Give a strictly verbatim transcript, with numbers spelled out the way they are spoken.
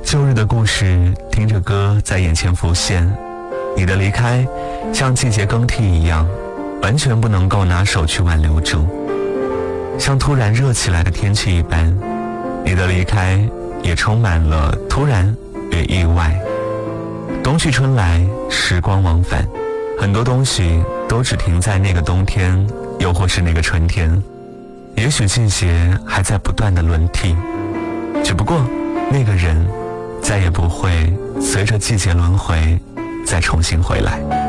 旧日的故事听着歌在眼前浮现，你的离开像季节更替一样，完全不能够拿手去挽留住。像突然热起来的天气一般，你的离开也充满了突然与意外。冬去春来，时光往返，很多东西都只停在那个冬天，又或是那个春天。也许季节还在不断的轮替，只不过那个人再也不会随着季节轮回再重新回来。